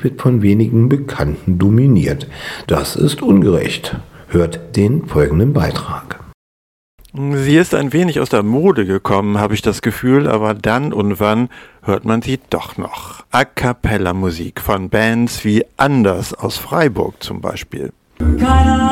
wird von wenigen Bekannten dominiert. Das ist ungerecht. Hört den folgenden Beitrag. Sie ist ein wenig aus der Mode gekommen, habe ich das Gefühl, aber dann und wann hört man sie doch noch. A-cappella-Musik von Bands wie Anders aus Freiburg zum Beispiel. Keiner